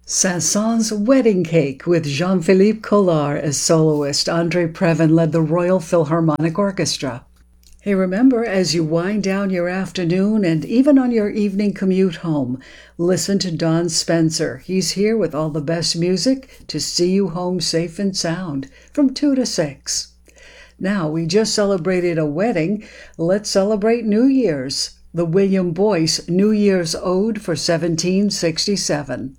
Saint-Saëns' Wedding Cake with Jean-Philippe Collard as soloist. André Previn led the Royal Philharmonic Orchestra. Hey, remember, as you wind down your afternoon and even on your evening commute home, listen to Don Spencer. He's here with all the best music to see you home safe and sound from 2 to 6. Now, we just celebrated a wedding. Let's celebrate New Year's. The William Boyce New Year's Ode for 1767.